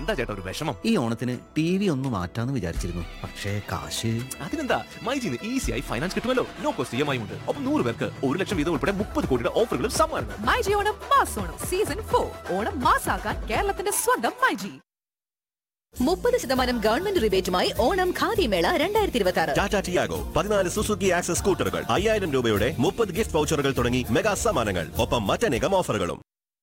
എന്താ ചേട്ടാ ഒരു വിഷമം? ഈ ഓണത്തിന് TV ഒന്ന് മാറ്റാന്ന് വിചാരിച്ചിരുന്നു, പക്ഷേ കാശ്. അതിനെന്താ, മൈജിന്ന് ഈസിയായി ഫൈനാൻസ് കിട്ടുമല്ലോ. നോ കോസ്റ്റ് EMI ഉണ്ട്. ഒപ്പം 100 പേർക്ക് 1 ലക്ഷം വീതം ഉൾപ്പെടെ 30 കോടിയുടെ ഓഫറുകളും സമ്മാനങ്ങളും. മൈജി ഓണം മാസോണം സീസൺ 4. ഓണം മാസാക്കാൻ കേരളത്തിന്റെ സ്വന്തം മൈജി. 30% ഗവൺമെന്റ് റിബേറ്റുമായി ഓണം ഖാദി മേള 2026. ടാറ്റ ടിയാഗോ, 14 സുസുക്കി ആക്സസ് സ്കൂട്ടറുകൾ, 5000 രൂപയുടെ 30 ഗിഫ്റ്റ് വൗച്ചറുകൾ തുടങ്ങി മെഗാ സമ്മാനങ്ങൾ, ഒപ്പം മറ്റനേകം ഓഫറുകളും.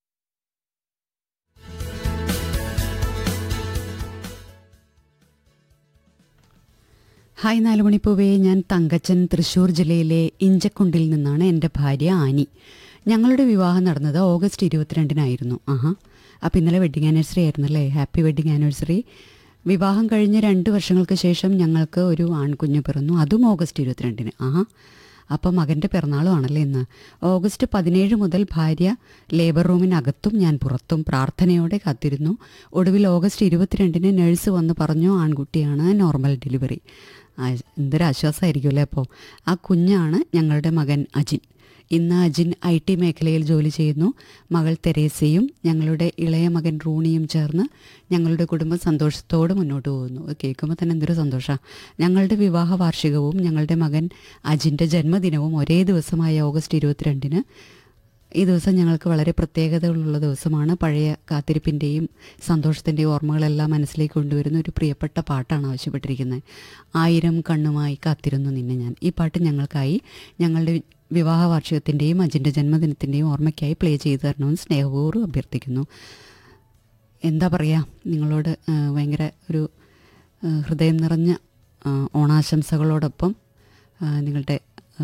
ഹായ് 4 മണിപ്പൂവേ, ഞാൻ തങ്കച്ചൻ, തൃശ്ശൂർ ജില്ലയിലെ ഇഞ്ചക്കുണ്ടിൽ നിന്നാണ്. എൻ്റെ ഭാര്യ ആനി. ഞങ്ങളുടെ വിവാഹം നടന്നത് ഓഗസ്റ്റ് 22-നായിരുന്നു. അപ്പോൾ ഇന്നലെ wedding anniversary ആയിരുന്നല്ലേ. Happy wedding anniversary. വിവാഹം കഴിഞ്ഞ് 2 വർഷങ്ങൾക്ക് ശേഷം ഞങ്ങൾക്ക് ഒരു ആൺകുഞ്ഞ് പിറന്നു, അതും ഓഗസ്റ്റ് 22-ന്. അപ്പോൾ മകൻ്റെ പിറന്നാളുമാണല്ലേ ഇന്ന്. ഓഗസ്റ്റ് 17 മുതൽ ഭാര്യ ലേബർ റൂമിനകത്തും ഞാൻ പുറത്തും പ്രാർത്ഥനയോടെ കാത്തിരുന്നു. ഒടുവിൽ ഓഗസ്റ്റ് 22-ന് നഴ്സ് വന്ന് പറഞ്ഞു ആൺകുട്ടിയാണ്, നോർമൽ ഡെലിവറി. എന്തൊരാശ്വാസമായിരിക്കുമല്ലേ. അപ്പോൾ ആ കുഞ്ഞാണ് ഞങ്ങളുടെ മകൻ അജിൻ. ഇന്ന് അജിൻ IT മേഖലയിൽ ജോലി ചെയ്യുന്നു. മകൾ തെരേസയും ഞങ്ങളുടെ ഇളയ മകൻ റൂണിയും ചേർന്ന് ഞങ്ങളുടെ കുടുംബം സന്തോഷത്തോടെ മുന്നോട്ട് പോകുന്നു. കേൾക്കുമ്പോൾ തന്നെ എന്തൊരു സന്തോഷമാണ്. ഞങ്ങളുടെ വിവാഹ വാർഷികവും ഞങ്ങളുടെ മകൻ അജിൻ്റെ ജന്മദിനവും ഒരേ ദിവസമായ ഓഗസ്റ്റ് 22-ന്. ഈ ദിവസം ഞങ്ങൾക്ക് വളരെ പ്രത്യേകതകളുള്ള ദിവസമാണ്. പഴയ കാത്തിരിപ്പിൻ്റെയും സന്തോഷത്തിൻ്റെയും ഓർമ്മകളെല്ലാം മനസ്സിലേക്ക് കൊണ്ടുവരുന്ന ഒരു പ്രിയപ്പെട്ട പാട്ടാണ് ആവശ്യപ്പെട്ടിരിക്കുന്നത്. 1000 കണ്ണുമായി കാത്തിരുന്നു നിന്നെ ഞാൻ. ഈ പാട്ട് ഞങ്ങൾക്കായി ഞങ്ങളുടെ വിവാഹ വാർഷികത്തിൻ്റെയും അജിൻ്റെ ജന്മദിനത്തിൻ്റെയും ഓർമ്മയ്ക്കായി പ്ലേ ചെയ്തു തരണമെന്ന് സ്നേഹപൂർവ്വം അഭ്യർത്ഥിക്കുന്നു. എന്താ പറയുക, നിങ്ങളോട് ഭയങ്കര ഒരു ഹൃദയം നിറഞ്ഞ ഓണാശംസകളോടൊപ്പം നിങ്ങളുടെ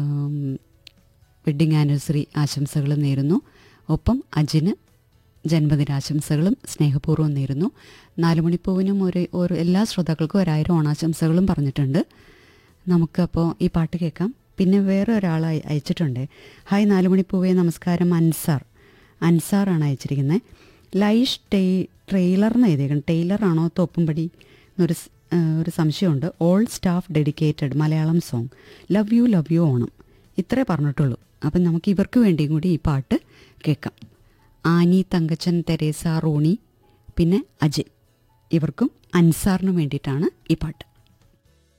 വെഡ്ഡിങ് ആനിവേഴ്സറി ആശംസകളും നേരുന്നു. ഒപ്പം അജിന് ജന്മദിനാശംസകളും സ്നേഹപൂർവ്വം നേരുന്നു. 4 മണിപ്പൂവിനും ഒരു എല്ലാ ശ്രോതാക്കൾക്കും 1000 ഓണാശംസകളും പറഞ്ഞിട്ടുണ്ട്. നമുക്കപ്പോൾ ഈ പാട്ട് കേൾക്കാം. പിന്നെ വേറെ ഒരാൾ അയച്ചിട്ടുണ്ട്. ഹായ് 4 മണിപ്പൂവേ, നമസ്കാരം. അൻസാറാണ് അയച്ചിരിക്കുന്നത്. ലൈഷ് ട്രെയിലർന്ന് എഴുതിയേക്കണം. ടൈലറാണോ തോപ്പുംപടി എന്നൊരു സംശയമുണ്ട്. All staff dedicated Malayalam song love you Onam. ഇത്രേ പറഞ്ഞിട്ടുള്ളൂ. അപ്പം നമുക്ക് ഇവർക്ക് വേണ്ടിയും കൂടി ഈ പാട്ട് കേൾക്കാം. ആനി, തങ്കച്ചൻ, തെരേസ, റോണി, പിന്നെ അജയ്, ഇവർക്കും അൻസാറിനും വേണ്ടിയിട്ടാണ് ഈ പാട്ട്.